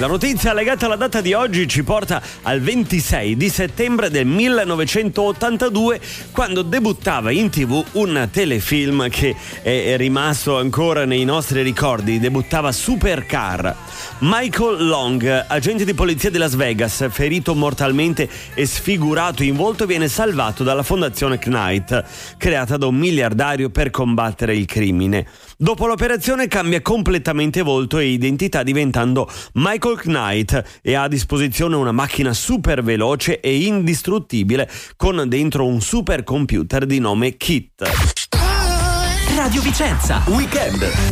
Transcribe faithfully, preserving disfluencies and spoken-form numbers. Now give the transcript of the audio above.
La notizia legata alla data di oggi ci porta al ventisei di settembre del millenovecentottantadue, quando debuttava in tv un telefilm che è rimasto ancora nei nostri ricordi. Debuttava Supercar. Michael Long, agente di polizia di Las Vegas, ferito mortalmente e sfigurato in volto, viene salvato dalla fondazione Knight, creata da un miliardario per combattere il crimine. Dopo l'operazione cambia completamente volto e identità, diventando Michael Knight, e ha a disposizione una macchina super veloce e indistruttibile con dentro un supercomputer di nome Kit. Radio Vicenza Weekend.